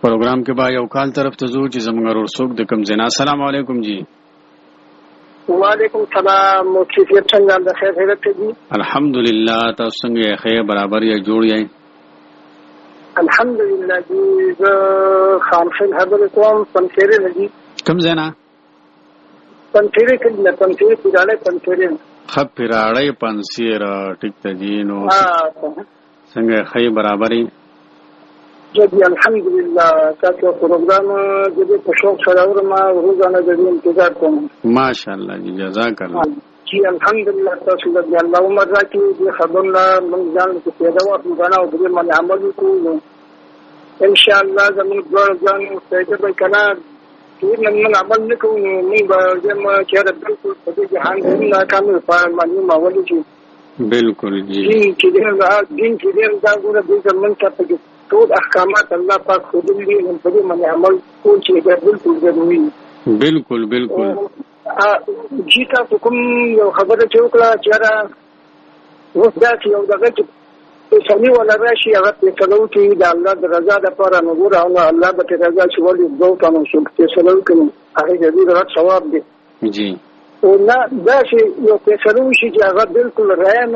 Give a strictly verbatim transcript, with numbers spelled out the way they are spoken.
پروګرام کې با یو کال طرف ته ځو چې زموږ ورسوک د کوم زنا. السلام علیکم جی. وعلیکم السلام. مفتی څنګه د خیر خیرت دي؟ الحمدلله. تاسو څنګه خیر برابر یا جوړ یې؟ الحمدلله جی. زه خامخیل خبرې کوم. پنځیرې نه دي. کوم ځای نه؟ پنځیرې کې نه. پنځیرې پیراړې پنځیرې. ښه پیراړې پنځیرې. ټیک ته جی. نو څنګه خیر برابر یې؟ جی الحمدلله. تاسو پروګرام د په شوق سره اورم. روزانه د دې انتظار کوم. ماشاءالله جی. جزاک الله. جی الحمدلله. تاسو د الله عمر راکړي. د خبرنا موږ ځان ته پیدا وو غواړو او دې باندې عمل وکړو ان شاء الله. زموږ ځان څنګه به کنه چې موږ عمل وکړو موږ به یم چې د بالکل په دې جهان کې ناکامه باندې ماول شي. بالکل جی. چې دا دین چې دا ګوره د زمون ته ټول احکامات الله پاک خو دې نن په دې باندې عمل کول چې دا بالکل ضروري. بالکل بالکل. جی تاسو کوم یو خبره چې وکړه چې را وځه چې یو دغه چې سمي ولا راشي هغه په کلو کې د الله د رضا لپاره نو ګور او الله به رضا چې ولې دوه تاسو شو چې سلام کوي هغه دې راځي ثواب دی. جی. او نه دا چې یو په کلو شي چې هغه بالکل راي